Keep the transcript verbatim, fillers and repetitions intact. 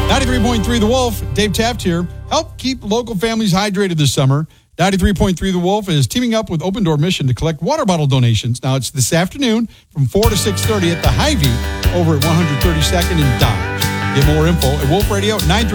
ninety-three point three The Wolf, Dave Taft here. Help keep local families hydrated this summer. ninety-three point three The Wolf is teaming up with Open Door Mission to collect water bottle donations. Now, it's this afternoon from four to six thirty at the Hy-Vee over at one thirty-second and Dodge. Get more info at Wolf Radio nine three.